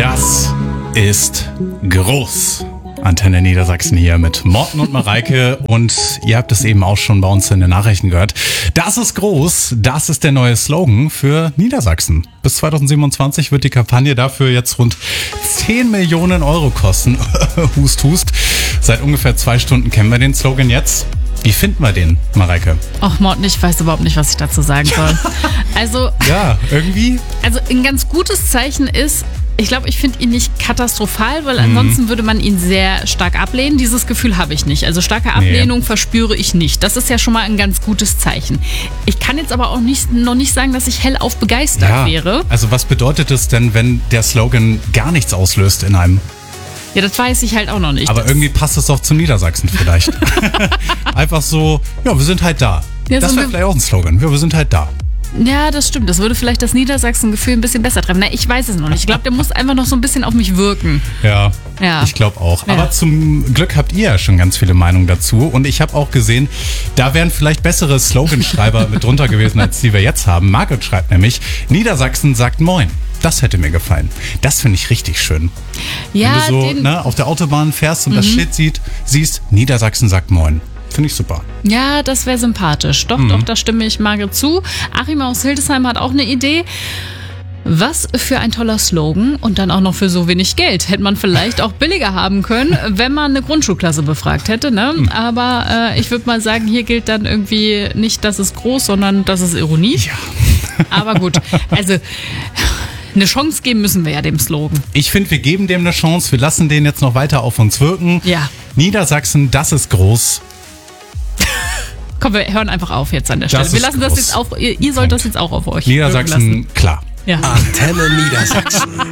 Das ist groß. Antenne Niedersachsen hier mit Morten und Mareike und ihr habt es eben auch schon bei uns in den Nachrichten gehört. Das ist groß, das ist der neue Slogan für Niedersachsen. Bis 2027 wird die Kampagne dafür jetzt rund 10 Millionen Euro kosten. Hust, hust. Seit ungefähr 2 Stunden kennen wir den Slogan jetzt. Wie finden wir den, Mareike? Ach Morten, ich weiß überhaupt nicht, was ich dazu sagen soll. Also irgendwie. Also ein ganz gutes Zeichen ist, ich glaube, ich finde ihn nicht katastrophal, weil ansonsten würde man ihn sehr stark ablehnen. Dieses Gefühl habe ich nicht. Also starke Ablehnung verspüre ich nicht. Das ist ja schon mal ein ganz gutes Zeichen. Ich kann jetzt aber auch noch nicht sagen, dass ich hellauf begeistert wäre. Also was bedeutet es denn, wenn der Slogan gar nichts auslöst in einem? Ja, das weiß ich halt auch noch nicht. Aber irgendwie passt es auch zu Niedersachsen vielleicht. Einfach so, ja, wir sind halt da. Ja, das so wäre vielleicht auch ein Slogan. Ja, wir sind halt da. Ja, das stimmt. Das würde vielleicht das Niedersachsen-Gefühl ein bisschen besser treffen. Na, ich weiß es noch nicht. Ich glaube, der muss einfach noch so ein bisschen auf mich wirken. Ja. Ich glaube auch. Ja. Aber zum Glück habt ihr ja schon ganz viele Meinungen dazu. Und ich habe auch gesehen, da wären vielleicht bessere Sloganschreiber mit drunter gewesen, als die wir jetzt haben. Margret schreibt nämlich, Niedersachsen sagt Moin. Das hätte mir gefallen. Das finde ich richtig schön. Ja, wenn du so auf der Autobahn fährst und das Schild siehst, Niedersachsen sagt Moin. Finde ich super. Ja, das wäre sympathisch. Doch, da stimme ich Margret zu. Achim aus Hildesheim hat auch eine Idee. Was für ein toller Slogan und dann auch noch für so wenig Geld. Hätte man vielleicht auch billiger haben können, wenn man eine Grundschulklasse befragt hätte. Ne? Aber ich würde mal sagen, hier gilt dann irgendwie nicht, das ist groß, sondern das ist Ironie. Ja. Aber gut, also eine Chance geben müssen wir ja dem Slogan. Ich finde, wir geben dem eine Chance. Wir lassen den jetzt noch weiter auf uns wirken. Ja. Niedersachsen, das ist groß. Komm, wir hören einfach auf jetzt an der Stelle. Wir lassen das jetzt auch, ihr sollt das jetzt auch auf euch. Niedersachsen, klar. Ja. Antenne Niedersachsen.